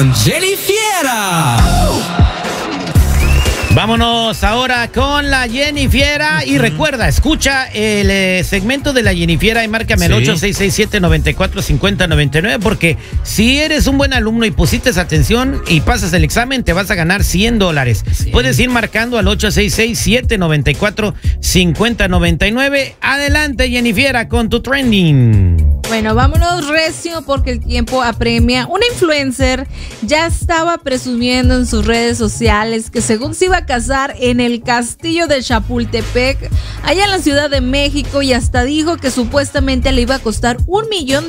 con Jennifiera. Vámonos ahora con la Jennifiera. Y recuerda, escucha el segmento de la Jennifiera y márcame el 8667-945099, porque si eres un buen alumno y pusiste atención y pasas el examen, te vas a ganar $100. Sí. Puedes ir marcando al 8667-945099. Adelante, Jennifiera, con tu trending. Bueno, vámonos recio porque el tiempo apremia. Una influencer ya estaba presumiendo en sus redes sociales que según se iba a casar en el castillo de Chapultepec, allá en la Ciudad de México, y hasta dijo que supuestamente le iba a costar $1 millón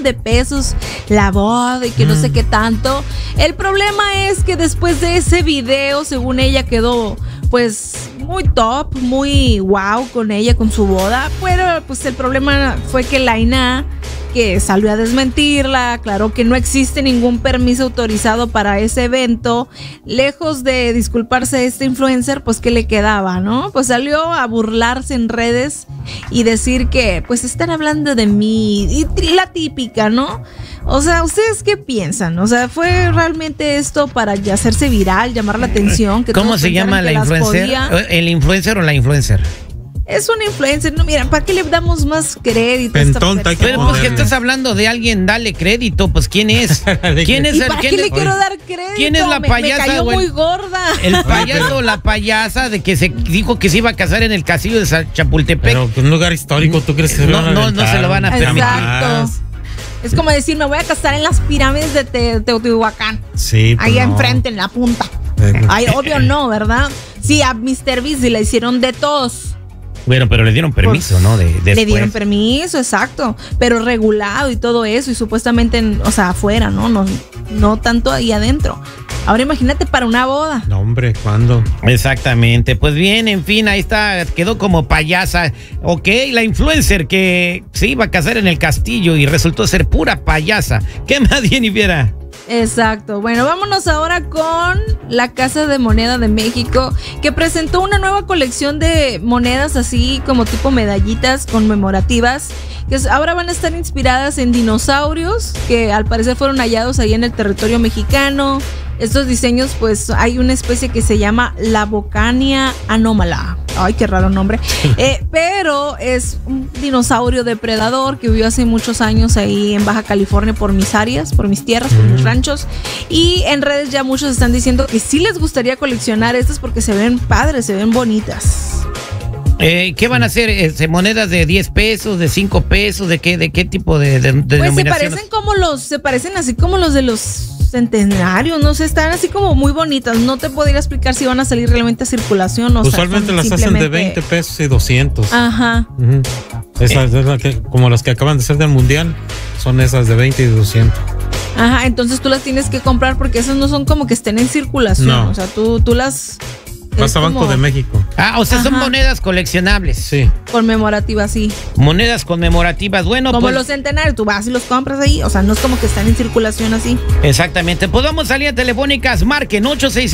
la boda y que no sé qué tanto. El problema es que después de ese video, según ella, quedó pues muy top, muy wow con ella, con su boda. Pero pues el problema fue que Laina, que salió a desmentirla, aclaró que no existe ningún permiso autorizado para ese evento. Lejos de disculparse este influencer, pues ¿qué le quedaba, no? Pues salió a burlarse en redes y decir que pues están hablando de mí, y la típica, ¿no? O sea, ¿ustedes qué piensan? O sea, ¿fue realmente esto para hacerse viral, llamar la atención? Que ¿cómo se llama la influencer? ¿El influencer o la influencer? Es una influencer, no, mira, ¿para qué le damos más crédito a esta persona? Pero pues que estás hablando de alguien, dale crédito, pues ¿quién es? ¿Quién es? ¿Para qué le quiero dar crédito? ¿Quién es la payasa? Me cayó muy gorda. El payaso o la payasa de que se dijo que se iba a casar en el castillo de Chapultepec. Pero pues, un lugar histórico, ¿tú crees que se no se lo van a permitir? Exacto. Es como decir, me voy a casar en las pirámides de Teotihuacán. Sí, pues ahí enfrente, en la punta. Ay, obvio no, ¿verdad? Sí, a Mr. Beast le hicieron de todos. Bueno, pero le dieron permiso, ¿no? Le dieron permiso, exacto, pero regulado y todo eso, y supuestamente, o sea, afuera, ¿no? No tanto ahí adentro. Ahora imagínate para una boda. No, hombre, ¿cuándo? Exactamente. Pues bien, en fin, ahí está, quedó como payasa. Ok, la influencer que se iba a casar en el castillo y resultó ser pura payasa. ¿Qué más, Jennifiera? Exacto. Bueno, vámonos ahora con la Casa de Moneda de México, que presentó una nueva colección de monedas así como tipo medallitas conmemorativas, que ahora van a estar inspiradas en dinosaurios que al parecer fueron hallados ahí en el territorio mexicano. Estos diseños, pues hay una especie que se llama la Bocania anómala. Ay, qué raro nombre. Pero es un dinosaurio depredador que vivió hace muchos años ahí en Baja California por mis áreas, por mis tierras, por mis ranchos. Y en redes ya muchos están diciendo que sí les gustaría coleccionar estas porque se ven padres, se ven bonitas. ¿Qué van a hacer? ¿Monedas de 10 pesos, de 5 pesos? ¿De qué tipo de pues denominaciones? se parecen así como los de los centenarios, no sé, están así como muy bonitas. No te podría explicar si van a salir realmente a circulación o usualmente las hacen de 20 pesos y 200. Ajá. Esas como las que acaban de ser del mundial, son esas de 20 y 200. Ajá, entonces tú las tienes que comprar porque esas no son como que estén en circulación. No. O sea, tú las... Vas a Banco de México. O sea, son monedas coleccionables. Sí. Conmemorativas, sí. Monedas conmemorativas, bueno, como pues, los centenarios, tú vas y los compras ahí. O sea, no es como que están en circulación así. Exactamente. Pues vamos a líneas telefónicas. Marquen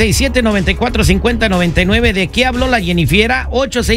8667-945099. ¿De qué habló la Jennifiera?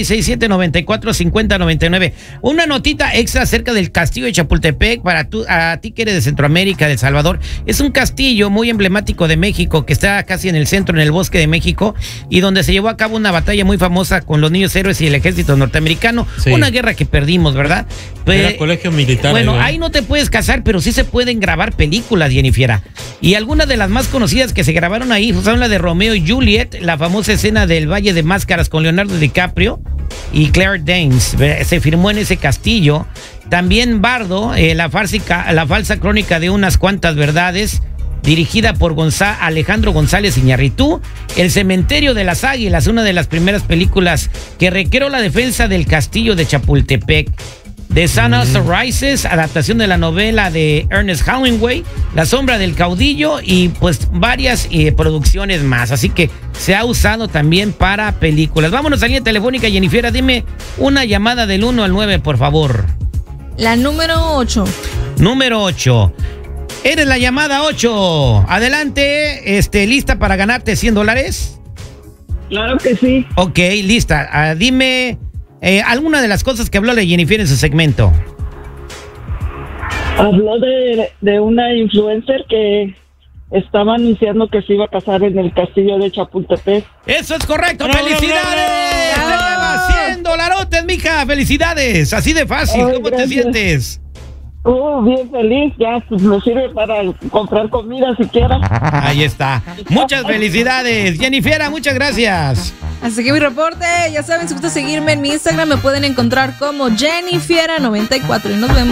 8667-945099. Una notita extra acerca del castillo de Chapultepec para a ti que eres de Centroamérica, de El Salvador. Es un castillo muy emblemático de México que está casi en el centro, en el bosque de México, y donde se llevó a cabo una batalla muy famosa con los niños héroes y el ejército norteamericano. Sí. Una guerra que perdimos, ¿verdad? Era colegio militar. Bueno, ahí no te puedes casar, pero sí se pueden grabar películas, Jennifiera. Y algunas de las más conocidas que se grabaron ahí son la de Romeo y Juliet, la famosa escena del Valle de Máscaras con Leonardo DiCaprio y Claire Danes. Se filmó en ese castillo. También Bardo, la falsa crónica de unas cuantas verdades, dirigida por Alejandro González Iñárritu. El cementerio de las águilas, una de las primeras películas que recreó la defensa del castillo de Chapultepec. The Sun Also Rises, adaptación de la novela de Ernest Hemingway, La sombra del caudillo, y pues varias producciones más. Así que se ha usado también para películas. Vámonos a línea telefónica, Jennifiera, dime una llamada del 1 al 9, por favor. La número 8. Número 8. Eres la llamada 8. Adelante, ¿lista para ganarte $100? Claro que sí. Ok, lista. Dime alguna de las cosas que habló la Jennifiera en su segmento. Habló de una influencer que estaba anunciando que se iba a casar en el castillo de Chapultepec. Eso es correcto, ¡Bravo, felicidades. bravo! Te llevas 100 dolarotes, mija, felicidades. Así de fácil, Ay, ¿cómo te gracias. sientes? Bien feliz, ya pues, me sirve para comprar comida siquiera. Ahí está. Muchas felicidades, Jennifer, muchas gracias. Así que mi reporte, ya saben, si gusta seguirme en mi Instagram, me pueden encontrar como Jennifiera94 y nos vemos.